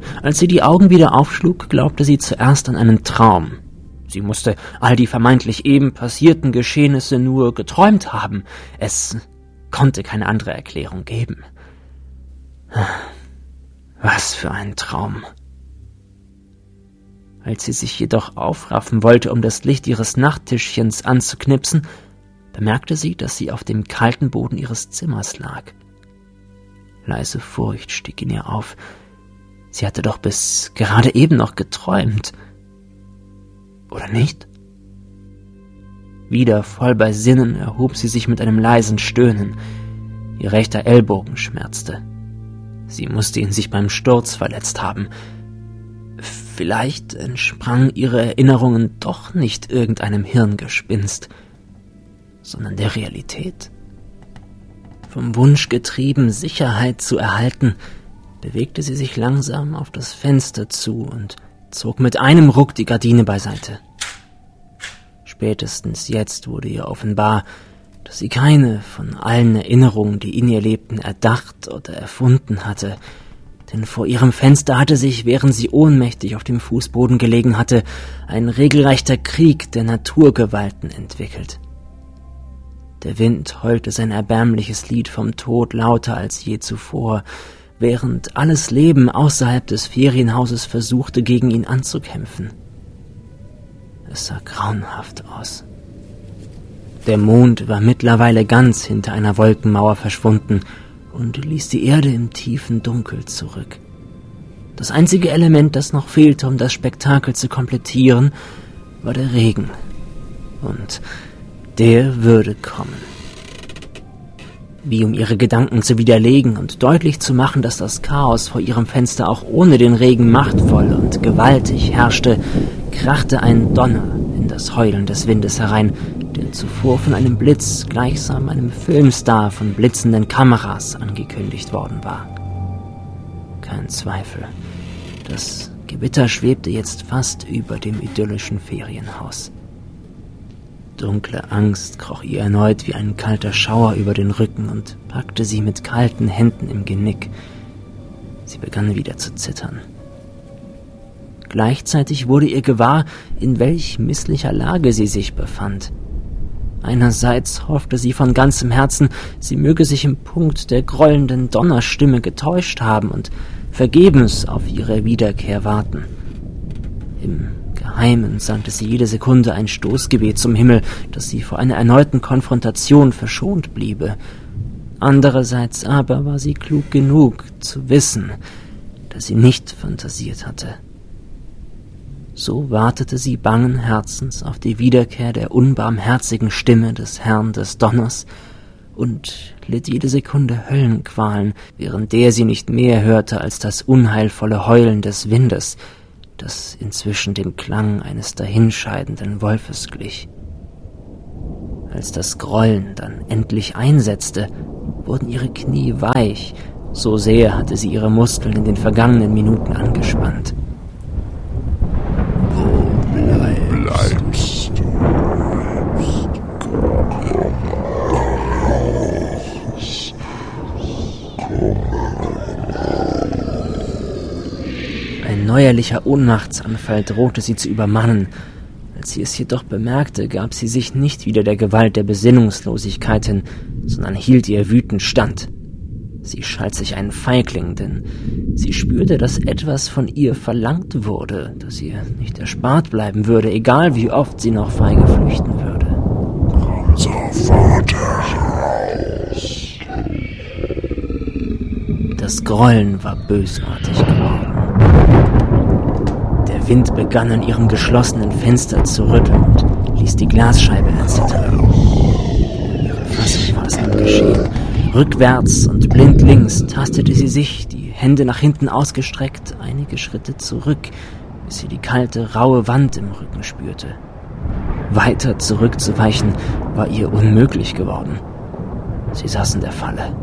Als sie die Augen wieder aufschlug, glaubte sie zuerst an einen Traum. Sie musste all die vermeintlich eben passierten Geschehnisse nur geträumt haben. Es konnte keine andere Erklärung geben. Was für ein Traum. Als sie sich jedoch aufraffen wollte, um das Licht ihres Nachttischchens anzuknipsen, bemerkte sie, dass sie auf dem kalten Boden ihres Zimmers lag. Leise Furcht stieg in ihr auf. Sie hatte doch bis gerade eben noch geträumt. Oder nicht? Wieder voll bei Sinnen erhob sie sich mit einem leisen Stöhnen. Ihr rechter Ellbogen schmerzte. Sie musste ihn sich beim Sturz verletzt haben. Vielleicht entsprangen ihre Erinnerungen doch nicht irgendeinem Hirngespinst, sondern der Realität. Vom Wunsch getrieben, Sicherheit zu erhalten, bewegte sie sich langsam auf das Fenster zu und zog mit einem Ruck die Gardine beiseite. Spätestens jetzt wurde ihr offenbar, dass sie keine von allen Erinnerungen, die in ihr lebten, erdacht oder erfunden hatte, denn vor ihrem Fenster hatte sich, während sie ohnmächtig auf dem Fußboden gelegen hatte, ein regelrechter Krieg der Naturgewalten entwickelt. Der Wind heulte sein erbärmliches Lied vom Tod lauter als je zuvor, während alles Leben außerhalb des Ferienhauses versuchte, gegen ihn anzukämpfen. Es sah grauenhaft aus. Der Mond war mittlerweile ganz hinter einer Wolkenmauer verschwunden und ließ die Erde im tiefen Dunkel zurück. Das einzige Element, das noch fehlte, um das Spektakel zu komplettieren, war der Regen. Und der würde kommen. Wie um ihre Gedanken zu widerlegen und deutlich zu machen, dass das Chaos vor ihrem Fenster auch ohne den Regen machtvoll und gewaltig herrschte, krachte ein Donner in das Heulen des Windes herein, der zuvor von einem Blitz, gleichsam einem Filmstar von blitzenden Kameras, angekündigt worden war. Kein Zweifel, das Gewitter schwebte jetzt fast über dem idyllischen Ferienhaus. Dunkle Angst kroch ihr erneut wie ein kalter Schauer über den Rücken und packte sie mit kalten Händen im Genick. Sie begann wieder zu zittern. Gleichzeitig wurde ihr gewahr, in welch misslicher Lage sie sich befand. Einerseits hoffte sie von ganzem Herzen, sie möge sich im Punkt der grollenden Donnerstimme getäuscht haben und vergebens auf ihre Wiederkehr warten. Im Geheimen sandte sie jede Sekunde ein Stoßgebet zum Himmel, dass sie vor einer erneuten Konfrontation verschont bliebe. Andererseits aber war sie klug genug zu wissen, dass sie nicht fantasiert hatte. So wartete sie bangen Herzens auf die Wiederkehr der unbarmherzigen Stimme des Herrn des Donners und litt jede Sekunde Höllenqualen, während der sie nicht mehr hörte als das unheilvolle Heulen des Windes, das inzwischen dem Klang eines dahinscheidenden Wolfes glich. Als das Grollen dann endlich einsetzte, wurden ihre Knie weich, so sehr hatte sie ihre Muskeln in den vergangenen Minuten angespannt. Bleibst du? Ein neuerlicher Ohnmachtsanfall drohte sie zu übermannen. Als sie es jedoch bemerkte, gab sie sich nicht wieder der Gewalt der Besinnungslosigkeit hin, sondern hielt ihr wütend stand. Sie schalt sich einen Feigling, denn sie spürte, dass etwas von ihr verlangt wurde, das ihr nicht erspart bleiben würde, egal wie oft sie noch feige flüchten würde. Unser Vater raus. Das Grollen war bösartig geworden. Der Wind begann an ihrem geschlossenen Fenster zu rütteln und ließ die Glasscheibe erzittern. Ihre Fassung war es nun geschehen. Rückwärts und blindlings tastete sie sich, die Hände nach hinten ausgestreckt, einige Schritte zurück, bis sie die kalte, raue Wand im Rücken spürte. Weiter zurückzuweichen war ihr unmöglich geworden. Sie saß in der Falle.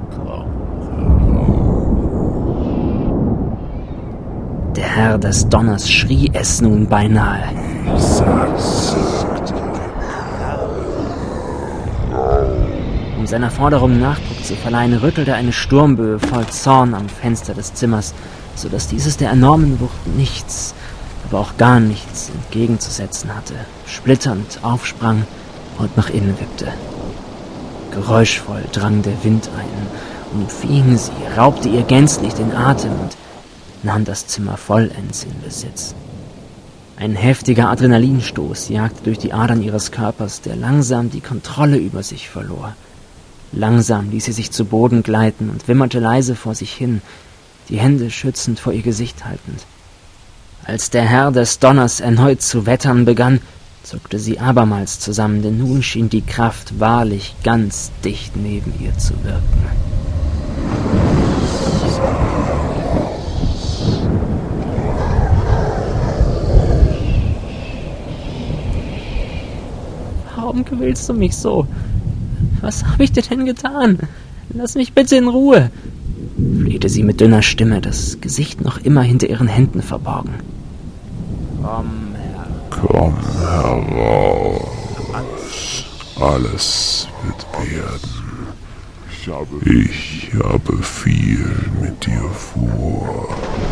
Der Herr des Donners schrie es nun beinahe. Um seiner Forderung Nachdruck zu verleihen, rüttelte eine Sturmböe voll Zorn am Fenster des Zimmers, so dass dieses der enormen Wucht nichts, aber auch gar nichts entgegenzusetzen hatte, splitternd aufsprang und nach innen wippte. Geräuschvoll drang der Wind ein, umfing sie, raubte ihr gänzlich den Atem und nahm das Zimmer vollends in Besitz. Ein heftiger Adrenalinstoß jagte durch die Adern ihres Körpers, der langsam die Kontrolle über sich verlor. Langsam ließ sie sich zu Boden gleiten und wimmerte leise vor sich hin, die Hände schützend vor ihr Gesicht haltend. Als der Herr des Donners erneut zu wettern begann, zuckte sie abermals zusammen, denn nun schien die Kraft wahrlich ganz dicht neben ihr zu wirken. Warum quälst du mich so? Was habe ich dir denn getan? Lass mich bitte in Ruhe, flehte sie mit dünner Stimme, das Gesicht noch immer hinter ihren Händen verborgen. Komm heraus. Alles wird werden. Ich habe viel mit dir vor.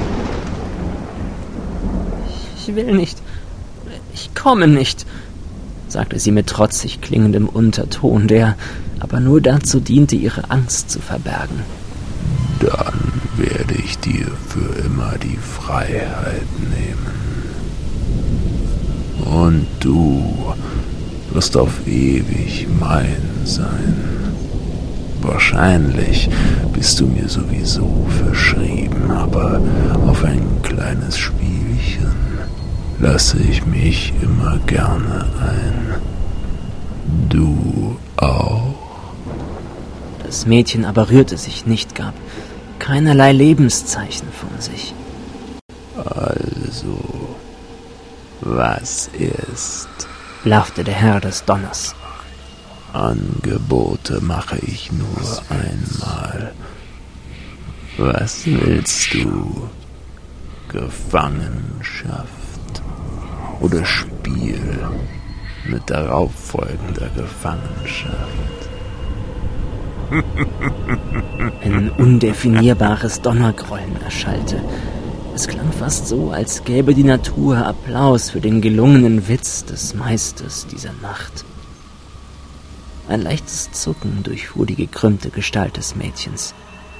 Ich will nicht. Ich komme nicht, sagte sie mit trotzig klingendem Unterton, der aber nur dazu diente, ihre Angst zu verbergen. Dann werde ich dir für immer die Freiheit nehmen. Und du wirst auf ewig mein sein. Wahrscheinlich bist du mir sowieso verschrieben, aber auf ein kleines Spielchen lasse ich mich immer gerne ein. Du auch? Das Mädchen aber rührte sich nicht, gab keinerlei Lebenszeichen von sich. Also, was ist? Blaffte der Herr des Donners. Angebote mache ich nur einmal. Was willst du? Gefangenschaft oder Spiel mit darauffolgender Gefangenschaft? Ein undefinierbares Donnergrollen erschallte. Es klang fast so, als gäbe die Natur Applaus für den gelungenen Witz des Meisters dieser Nacht. Ein leichtes Zucken durchfuhr die gekrümmte Gestalt des Mädchens.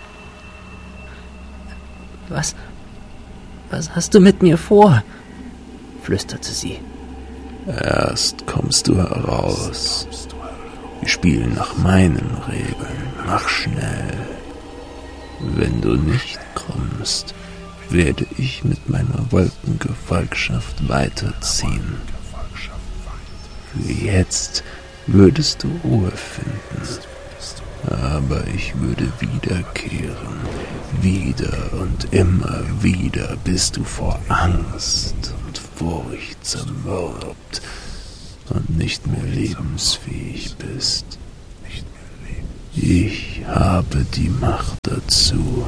Was hast du mit mir vor? Flüsterte sie. Erst kommst du heraus. Wir spielen nach meinen Regeln. Mach schnell. Wenn du nicht kommst, werde ich mit meiner Wolkengefolgschaft weiterziehen. Für jetzt würdest du Ruhe finden, aber ich würde wiederkehren, wieder und immer wieder, bis du vor Angst und Furcht zermürbt und nicht mehr lebensfähig bist. Ich habe die Macht dazu.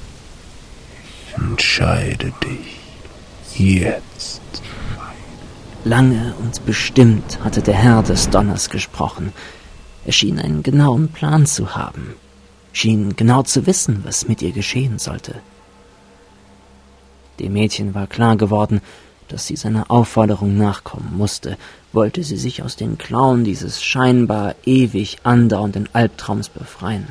Entscheide dich jetzt. Lange und bestimmt hatte der Herr des Donners gesprochen. Er schien einen genauen Plan zu haben, schien genau zu wissen, was mit ihr geschehen sollte. Dem Mädchen war klar geworden, dass sie seiner Aufforderung nachkommen musste, wollte sie sich aus den Klauen dieses scheinbar ewig andauernden Albtraums befreien.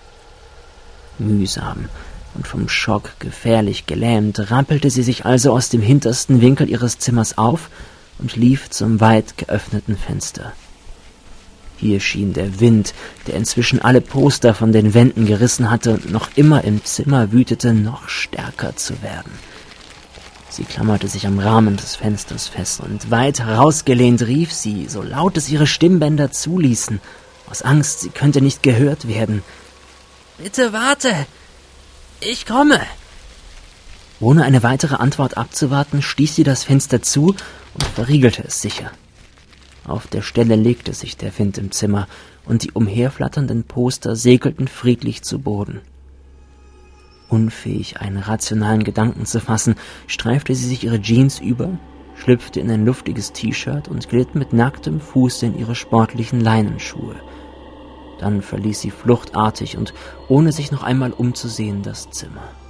Mühsam und vom Schock gefährlich gelähmt, rappelte sie sich also aus dem hintersten Winkel ihres Zimmers auf und lief zum weit geöffneten Fenster. Hier schien der Wind, der inzwischen alle Poster von den Wänden gerissen hatte und noch immer im Zimmer wütete, noch stärker zu werden. Sie klammerte sich am Rahmen des Fensters fest und weit herausgelehnt rief sie, so laut es ihre Stimmbänder zuließen, aus Angst, sie könnte nicht gehört werden. »Bitte warte! Ich komme!« Ohne eine weitere Antwort abzuwarten, stieß sie das Fenster zu und verriegelte es sicher. Auf der Stelle legte sich der Wind im Zimmer, und die umherflatternden Poster segelten friedlich zu Boden. Unfähig, einen rationalen Gedanken zu fassen, streifte sie sich ihre Jeans über, schlüpfte in ein luftiges T-Shirt und glitt mit nacktem Fuße in ihre sportlichen Leinenschuhe. Dann verließ sie fluchtartig und ohne sich noch einmal umzusehen das Zimmer.